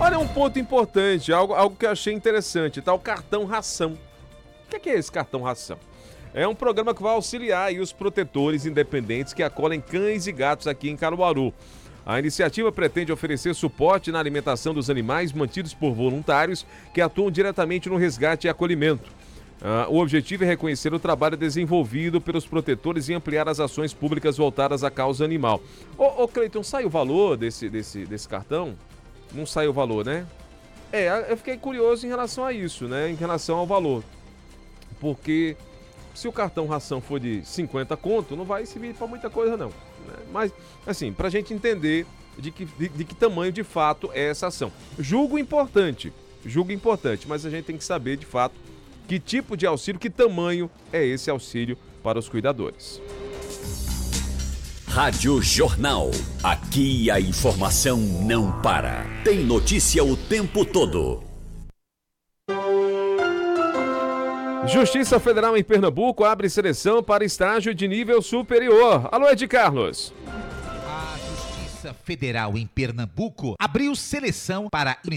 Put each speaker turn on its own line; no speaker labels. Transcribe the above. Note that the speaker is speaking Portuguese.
Olha um ponto importante, algo que eu achei interessante, tá? O cartão ração. O que é esse cartão ração? É um programa que vai auxiliar aí os protetores independentes que acolhem cães e gatos aqui em Caruaru. A iniciativa pretende oferecer suporte na alimentação dos animais mantidos por voluntários que atuam diretamente no resgate e acolhimento. O objetivo é reconhecer o trabalho desenvolvido pelos protetores e ampliar as ações públicas voltadas à causa animal. Ô Cleiton, sai o valor desse cartão? Não sai o valor, né? Eu fiquei curioso em relação a isso, né? Em relação ao valor. Porque se o cartão ração for de 50 conto, não vai servir para muita coisa não, né? Mas, assim, pra gente entender de que tamanho de fato é essa ação. Julgo importante, mas a gente tem que saber de fato que tipo de auxílio, que tamanho é esse auxílio para os cuidadores.
Rádio Jornal. Aqui a informação não para. Tem notícia o tempo todo.
Justiça Federal em Pernambuco abre seleção para estágio de nível superior. Alô, Ed Carlos.
A Justiça Federal em Pernambuco abriu seleção para